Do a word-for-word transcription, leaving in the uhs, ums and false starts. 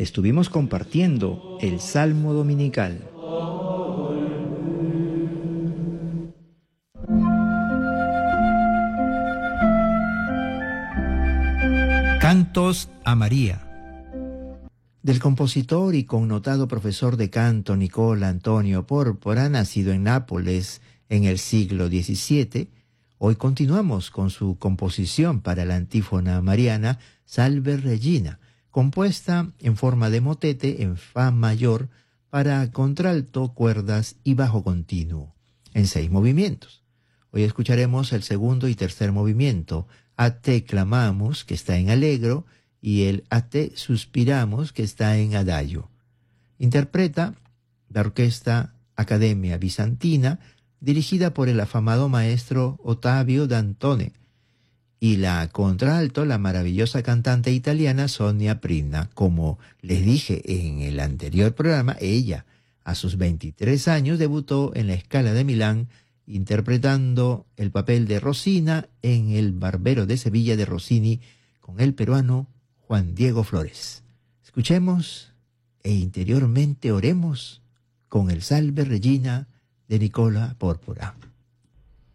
estuvimos compartiendo el Salmo Dominical. Cantos a María. Del compositor y connotado profesor de canto Nicola Antonio Pórpora, nacido en Nápoles en el siglo diecisiete, hoy continuamos con su composición para la antífona mariana Salve Regina, compuesta en forma de motete en fa mayor para contralto, cuerdas y bajo continuo, en seis movimientos. Hoy escucharemos el segundo y tercer movimiento, A te clamamos, que está en allegro, y el A te suspiramos, que está en adagio. Interpreta la Orquesta Academia Bizantina, dirigida por el afamado maestro Ottavio Dantone, y la contralto, la maravillosa cantante italiana Sonia Prina. Como les dije en el anterior programa, ella, a sus veintitrés años, debutó en la Scala de Milán, interpretando el papel de Rosina en El Barbero de Sevilla de Rossini con el peruano Juan Diego Flores. Escuchemos e interiormente oremos con el Salve Regina de Nicola Pórpora.